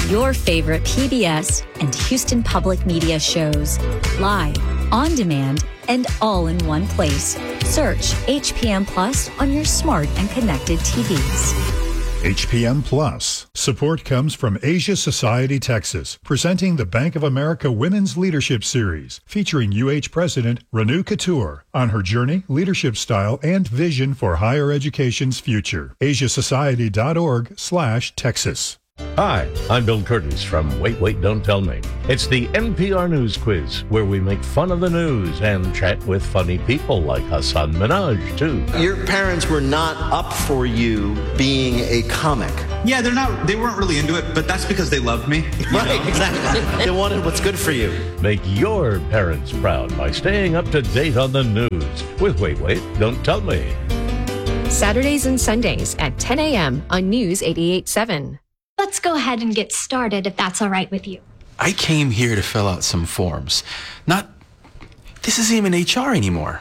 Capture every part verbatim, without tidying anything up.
your favorite P B S and Houston Public Media shows, live, on demand, and all in one place. Search H P M Plus on your smart and connected T Vs. H P M Plus. Support comes from Asia Society Texas, presenting the Bank of America Women's Leadership Series, featuring U H President Renu Couture on her journey, leadership style, and vision for higher education's future. asia society dot org slash Texas. Hi, I'm Bill Curtis from Wait, Wait, Don't Tell Me. It's the N P R News Quiz, where we make fun of the news and chat with funny people like Hassan Minhaj, too. Your parents were not up for you being a comic. Yeah, they're not. They weren't really into it, but that's because they loved me. Right, know? Exactly. They wanted what's good for you. Make your parents proud by staying up to date on the news with Wait, Wait, Don't Tell Me. Saturdays and Sundays at ten a.m. on News eighty-eight point seven. Let's go ahead and get started if that's all right with you. I came here to fill out some forms. Not, this isn't even H R anymore.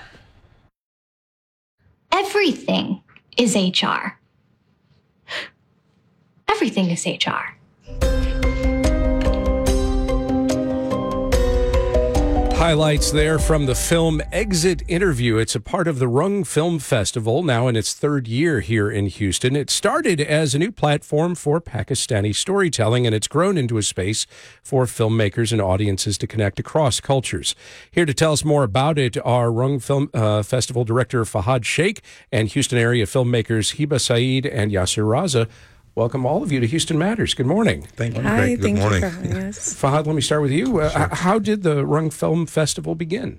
Everything is H R. Everything is H R. Highlights there from the film Exit Interview. It's a part of the Rung Film Festival, now in its third year here in Houston. It started as a new platform for Pakistani storytelling, and it's grown into a space for filmmakers and audiences to connect across cultures. Here to tell us more about it are Rung Film uh, Festival Director Fahad Sheikh and Houston area filmmakers Hiba Saeed and Yasser Raza. Welcome all of you to Houston Matters. Good morning. Thank you. Hi, Greg. Good thank morning. you for having us. Fahad, let me start with you. Uh, Sure. How did the Rung Film Festival begin?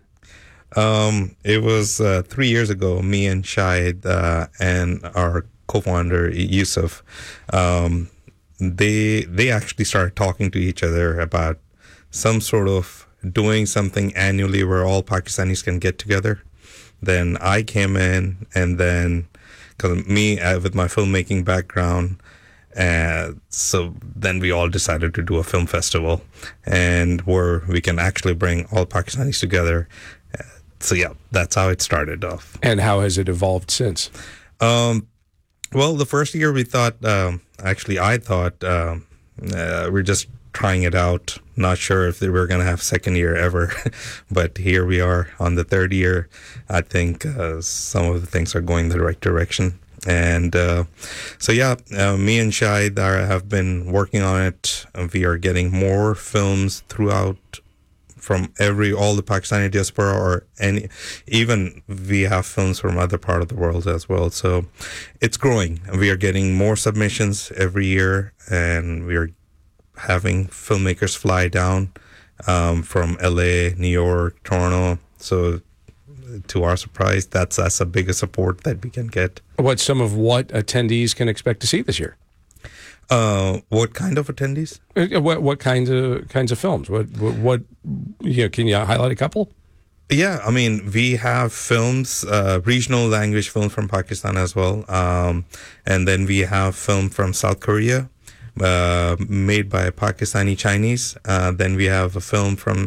Um, it was uh, three years ago, me and Shahid uh, and our co-founder Yusuf, um, they they actually started talking to each other about some sort of doing something annually where all Pakistanis can get together. Then I came in, and then, because me uh, with my filmmaking background, and so then we all decided to do a film festival, and where we can actually bring all Pakistanis together. So yeah, that's how it started off. And how has it evolved since? Um, well, the first year we thought, um, actually I thought um, uh, we're just trying it out. Not sure if we were going to have second year ever, but here we are on the third year. I think uh, some of the things are going the right direction. And uh, so, yeah, uh, me and Shahid are, have been working on it. We are getting more films throughout from every, all the Pakistani diaspora, or any, even we have films from other part of the world as well. So it's growing. We are getting more submissions every year, and we are having filmmakers fly down um, from L A, New York, Toronto. So to our surprise, that's that's a bigger support that we can get. What some of what attendees can expect to see this year? Uh, what kind of attendees? Uh, What what kinds of kinds of films? What what, what you know, can you highlight a couple? Yeah, I mean, we have films, uh, regional language films from Pakistan as well, um, and then we have film from South Korea, uh, made by Pakistani Chinese. Uh, then we have a film from,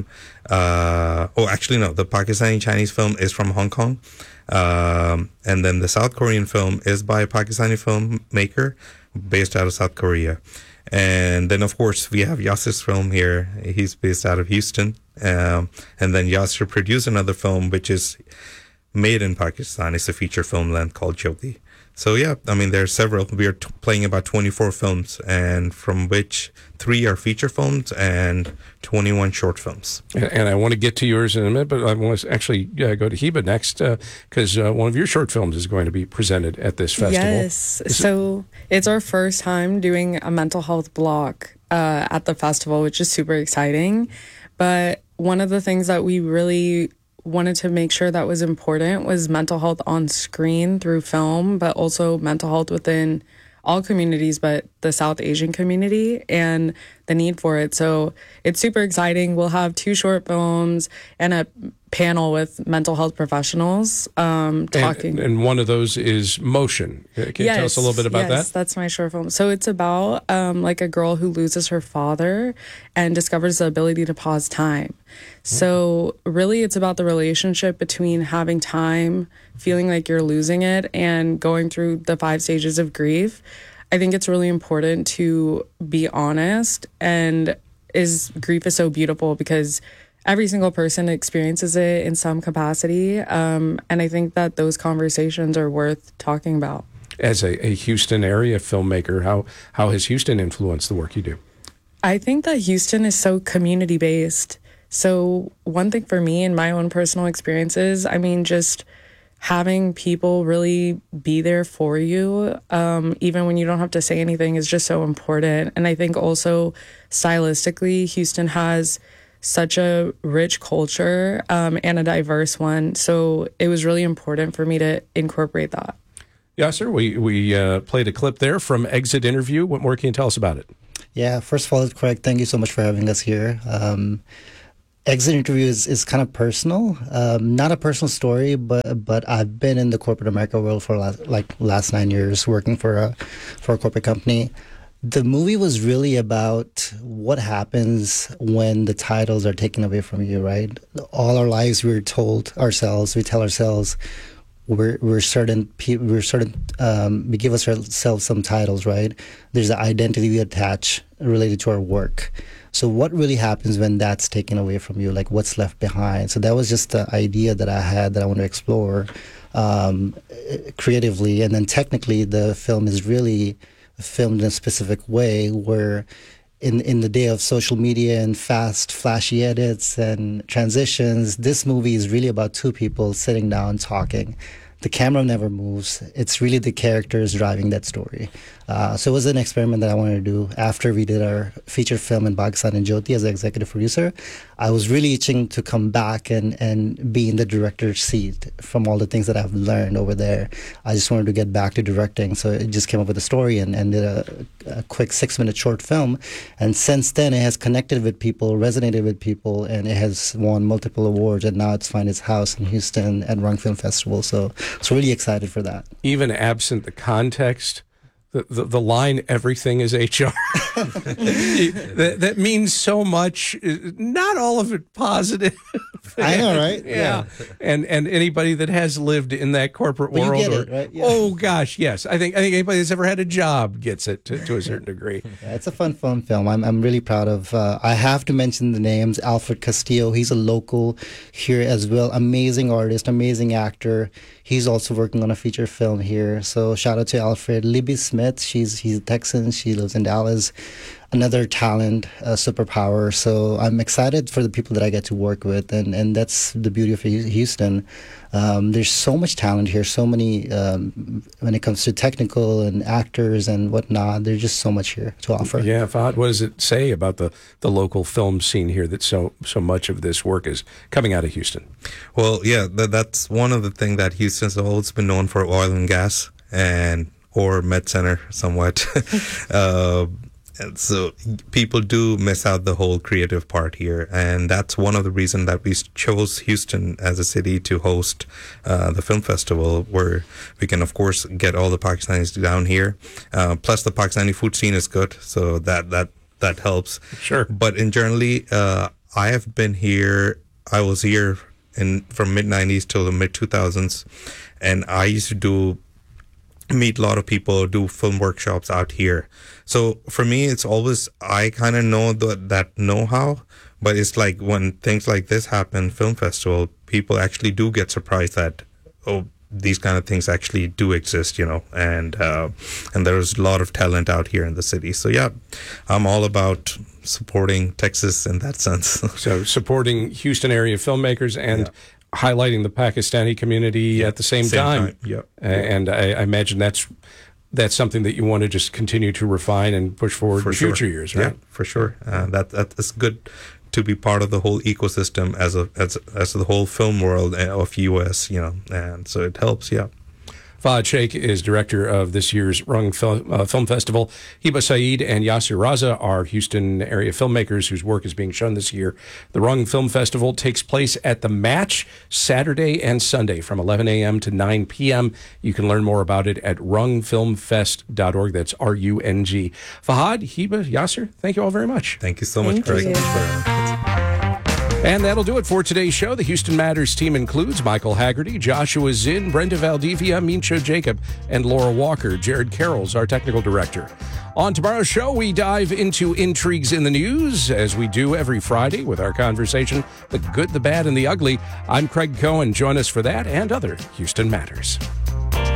uh, oh, actually no, the Pakistani Chinese film is from Hong Kong, um, and then the South Korean film is by a Pakistani filmmaker based out of South Korea. And then, of course, we have Yasser's film here. He's based out of Houston. Um, and then Yasser produced another film, which is made in Pakistan. It's a feature film length called Jyoti. So, yeah, I mean, there are several. We are t- playing about twenty-four films, and from which three are feature films and twenty-one short films. And, and I want to get to yours in a minute, but I want to actually uh, go to Hiba next, because uh, uh, one of your short films is going to be presented at this festival. Yes. So it's our first time doing a mental health block uh, at the festival, which is super exciting. But one of the things that we really wanted to make sure that was important was mental health on screen through film, but also mental health within all communities, but the South Asian community and the need for it. So it's super exciting. We'll have two short films and a panel with mental health professionals um, talking. And, and one of those is Motion. Can you yes, tell us a little bit about yes, that? That's my short film. So it's about um, like a girl who loses her father and discovers the ability to pause time. So really it's about the relationship between having time, feeling like you're losing it, and going through the five stages of grief. I think it's really important to be honest, and is grief is so beautiful because every single person experiences it in some capacity. Um, and I think that those conversations are worth talking about. As a, a Houston area filmmaker, how, how has Houston influenced the work you do? I think that Houston is so community-based. So one thing for me in my own personal experiences, I mean, just having people really be there for you, um, even when you don't have to say anything, is just so important. And I think also stylistically, Houston has such a rich culture um, and a diverse one. So it was really important for me to incorporate that. Yeah, sir. We, we uh, played a clip there from Exit Interview. What more can you tell us about it? Yeah, first of all, it's correct. Thank you so much for having us here. Um, Exit Interview is, is kind of personal, um, not a personal story, but but I've been in the corporate America world for last, like last nine years working for a for a corporate company. The movie was really about what happens when the titles are taken away from you, right? All our lives we're told ourselves, we tell ourselves we're we're certain we're certain um, we give ourselves some titles, right? There's an identity we attach related to our work. So what really happens when that's taken away from you? Like what's left behind? So that was just the idea that I had that I want to explore um, creatively. And then technically the film is really filmed in a specific way where in, in the day of social media and fast, flashy edits and transitions, this movie is really about two people sitting down talking. The camera never moves. It's really the characters driving that story. Uh, so it was an experiment that I wanted to do after we did our feature film in Pakistan and Jyoti as an executive producer. I was really itching to come back and, and be in the director's seat from all the things that I've learned over there. I just wanted to get back to directing. So it just came up with a story and, and did a, a quick six-minute short film. And since then, it has connected with people, resonated with people, and it has won multiple awards. And now it's found its house in Houston at Rung Film Festival. So, so really excited for that. Even absent the context, The, the, the line, everything is H R, that, that means so much, not all of it positive. I know, right? Yeah. yeah. And and anybody that has lived in that corporate but world. You get or, it, right? Yeah. Oh, gosh, yes. I think I think anybody that's ever had a job gets it to, to a certain degree. Yeah, it's a fun, fun film. I'm, I'm really proud of. Uh, I have to mention the names. Alfred Castillo, he's a local here as well. Amazing artist, amazing actor. He's also working on a feature film here. So shout out to Alfred. Libby Smith, she's he's a Texan. She lives in Dallas. Another talent, a superpower. So I'm excited for the people that I get to work with. And, and that's the beauty of Houston. Um, there's so much talent here, so many, um, when it comes to technical and actors and whatnot, there's just so much here to offer. Yeah, Fahad, what does it say about the, the local film scene here that so so much of this work is coming out of Houston? Well, yeah, that, that's one of the things that Houston's always been known for, oil and gas and or med center somewhat. uh, And so people do miss out the whole creative part here. And that's one of the reasons that we chose Houston as a city to host uh, the film festival, where we can, of course, get all the Pakistanis down here. Uh, plus, the Pakistani food scene is good, so that that, that helps. Sure. But in generally, uh, I have been here, I was here in from mid nineties till the mid two thousands, and I used to do meet a lot of people, do film workshops out here. So for me, it's always, I kind of know the, that know-how, but it's like when things like this happen, film festival, people actually do get surprised that, oh, these kind of things actually do exist, you know, and uh, and there's a lot of talent out here in the city. So yeah, I'm all about supporting Texas in that sense. So supporting Houston area filmmakers and yeah. highlighting the Pakistani community at the same, same time. time. Yeah. And I, I imagine that's that's something that you want to just continue to refine and push forward for in sure. future years, right? Yeah, for sure. Uh, that that is good to be part of the whole ecosystem as a as as the whole film world of U S, you know, and so it helps. Yeah. Fahad Sheikh is director of this year's Rung Film, uh, Film Festival. Hiba Saeed and Yasir Raza are Houston area filmmakers whose work is being shown this year. The Rung Film Festival takes place at The Match Saturday and Sunday from eleven a.m. to nine p.m. You can learn more about it at rung film fest dot org. That's R U N G. Fahad, Hiba, Yasir, thank you all very much. Thank you so much, Thank Craig. you. Thanks for And that'll do it for today's show. The Houston Matters team includes Michael Haggerty, Joshua Zinn, Brenda Valdivia, Mincho Jacob, and Laura Walker. Jared Carroll's our technical director. On tomorrow's show, we dive into intrigues in the news, as we do every Friday with our conversation, The Good, the Bad, and the Ugly. I'm Craig Cohen. Join us for that and other Houston Matters.